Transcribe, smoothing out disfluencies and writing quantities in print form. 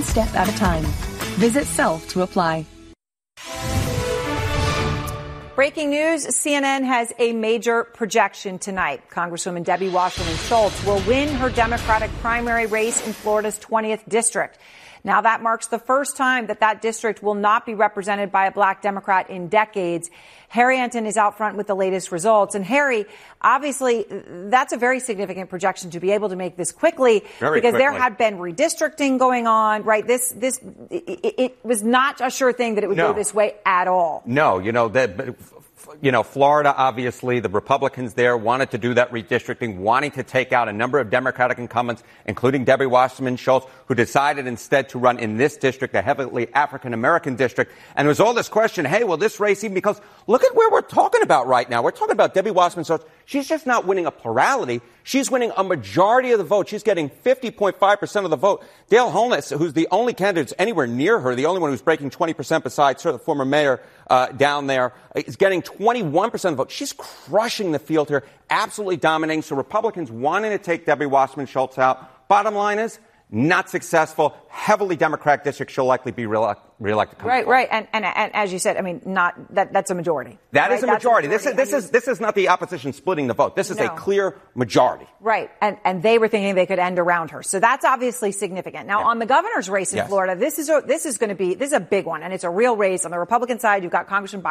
one step at a time. Visit Self to apply. Breaking news, CNN has a major projection tonight. Congresswoman Debbie Wasserman Schultz will win her Democratic primary race in Florida's 20th district. Now that marks the first time that district will not be represented by a black Democrat in decades. Harry Enten is out front with the latest results. And Harry, obviously, that's a very significant projection to be able to make this quickly because there had been redistricting going on, right? It was not a sure thing that it would go this way at all. No, Florida, obviously, the Republicans there wanted to do that redistricting, wanting to take out a number of Democratic incumbents, including Debbie Wasserman Schultz, who decided instead to run in this district, a heavily African-American district. And there was all this question, hey, will this race even, because look at where we're talking about right now. We're talking about Debbie Wasserman Schultz. She's just not winning a plurality. She's winning a majority of the vote. She's getting 50.5% of the vote. Dale Holness, who's the only candidate that's anywhere near her, the only one who's breaking 20% besides her, the former mayor down there, is getting 21% of the vote. She's crushing the field here, absolutely dominating. So Republicans wanting to take Debbie Wasserman Schultz out. Bottom line is, not successful, heavily Democratic district. She'll likely be reelected. Right. And as you said, I mean, that's a majority. That is a majority. This is not the opposition splitting the vote. This is a clear majority. Right. And they were thinking they could end around her. So that's obviously significant. Now, on the governor's race in Florida, this is a big one, and it's a real race. On the Republican side, you've got Congressman